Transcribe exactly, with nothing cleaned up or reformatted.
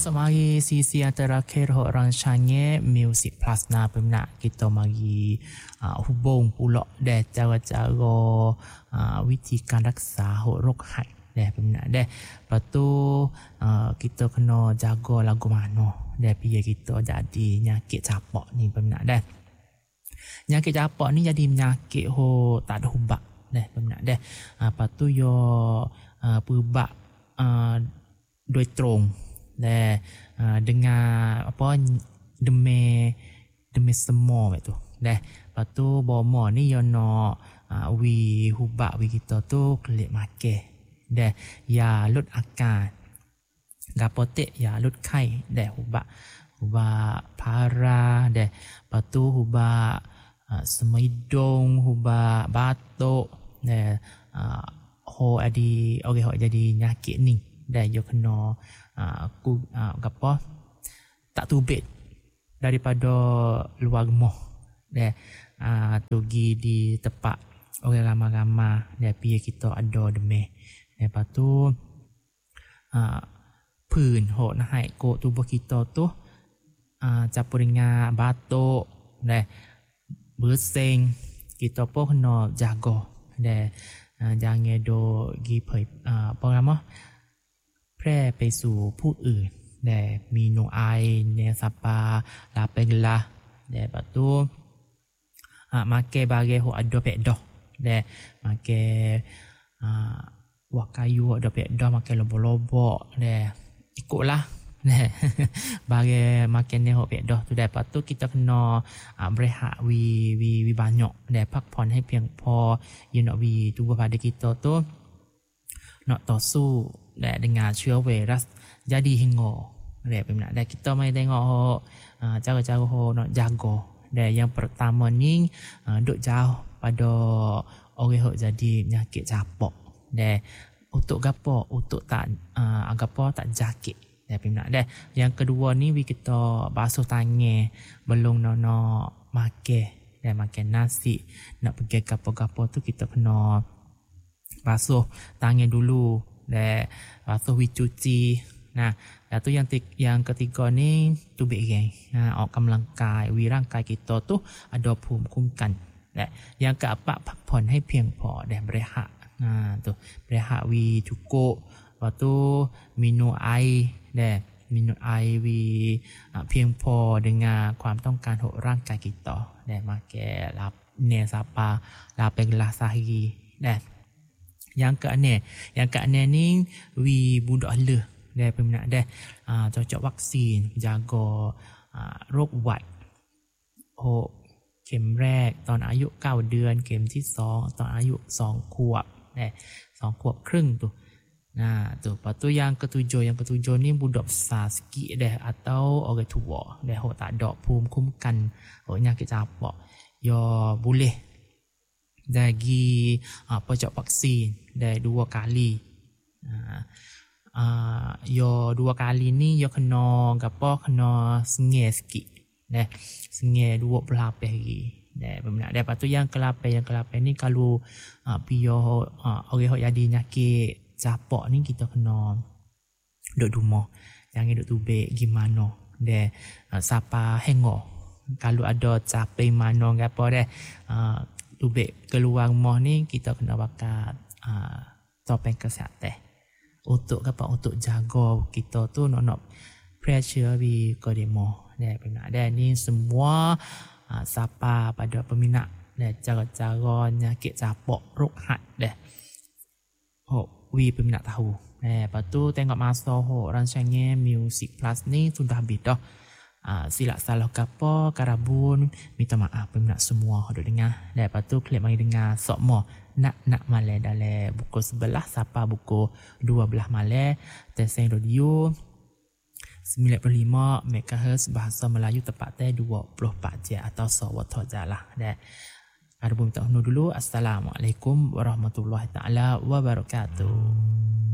masuk mari sisi yang terakhir orang sange Music Plus na peminat kita mari uh, hubung pula deh cara-cara uh, witikan raksa hok rokhat deh peminat deh. Lepas tu uh, kita kena jaga lagu mana deh biar kita jadi nyakit capak ni peminat deh. Nyakit capak ni jadi penyakit ho tak ada ubat deh peminat deh. Uh, lepas tu yo uh, perubat uh, doi trong deh uh, dengan apa demi demi semua tu deh. Lepas tu bomo ni yo no uh, wi hubak wi kita tu klik make deh ya lut akan gapotek ya lut kai deh hubak hubak para deh. Lepas tu hubak uh, semidong hubak batuk deh uh, ho adi okey ho jadi nyakit ni deh yo kena uh, aku uh, apa tak tubit daripada luar rumah deh uh, tugi di tempat orang ramai-ramai deh biar kita ada demeh. Lepas tu uh, pun hok nak hai ko tubuh kita tu uh, campur dengan batuk deh bersing kita pun kena jaga deh uh, jangan do gi pai uh, apa namaแพร่ไปสู่ผู้อื่นแด่มีโนไอเนสปาลาเปงลาแด่ประตูอ่ามาเกบาเกหัวอดเปดอแด่มาเกอ่าวาkayuอดเปดอมาเกโลโบโลโบแด่ikutlahแด่บาเกมาเกเนหัวเปดอtu แด่ประตู kita kena uh, berehat wi wi wi banyak แด่พักผ่อนให้เพียงพอ you know wi tubuh pada kita tu nak ต่อสู้และdengan เชื้อไวรัส jadi hingga dan peminat dan kita mai tengok uh, cara-cara nak jaga dan yang pertama ni uh, duk jauh pada orang hok jadi penyakit capak dan untuk gapo untuk tak uh, gapo tak jakit dan peminat dan yang kedua ni we kita basuh tangan belum nak nak makan dan makan nasi nak pergi gapo-gapo tu kita kena basuh tangan dulu dan basuh wi cuci. Nah, itu yang yang ketiga ni tubik geng. Nah, ออกกำลังกายวิร่างกายkita tu ada ภูมิคุ้มกันและyang keempat พักผ่อนให้เพียงพอdan berehat. Nah, tu berehat wi cukup. Lepas tu minum air dan minum air wi uh, เพียงพอ dengan ความต้องการของร่างกาย kita dan makan lap ne sapa lapan gelas sehari dan yang keenam yang keenam ni wi budak leh dan peminat dah uh, cocok vaksin jaga uh, โรคหวัดหกเข็มแรกตอนอายุเก้าเดือนเข็มที่สองตอนอายุสองขวบนะสองขวบครึ่งtu. Nah, tu. Lepas tu yang ketujuh, yang ketujuh ni budak besar sikit dah atau orang tua dah hok tak ada ภูมิคุ้มกันhok nyakit capak. Ya boleh lagi apa uh, cak vaksin dah dua kali. Uh, uh, yo dua kali ni yo kena gapo kena sengih sikit dah sengih dua puluh lapan hari dah peminat dah. Lepas tu yang ke lapan yang ke lapan ni kalau uh, pio uh, orang hok jadi nyakit capak ni kita kena duduk rumah jangan duduk tubik gimana dah uh, siapa hengo kalau ada capai mana gapo dah uh, tubik keluar rumah ni kita kena bakar uh, topeng kesihatan untuk apa untuk jaga kita tu nak nak pressure bi ke demo dan peminat dan ni semua uh, siapa pada peminat dan cara-cara nyakit capak rokhat dah oh wi peminat tahu eh lepas tu tengok masa ho rancangan Music Plus ni sudah habis dah. Uh, silap salah apa karabun minta maaf peminat semua duk dengar dan lepas tu klik mari dengar sokmo nak nak malam dalam buku sebelah siapa buku dua belas malam Teseng Radio sembilan puluh lima megahertz bahasa Melayu tepatnya dua puluh empat jam atau sawat jalah dan karabun minta dulu. Assalamualaikum warahmatullahi taala wabarakatuh.